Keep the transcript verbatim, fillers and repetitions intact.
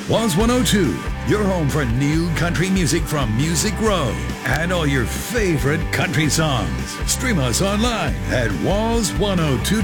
Walls one oh two, your home for new country music from Music Row and all your favorite country songs. Stream us online at walls one oh two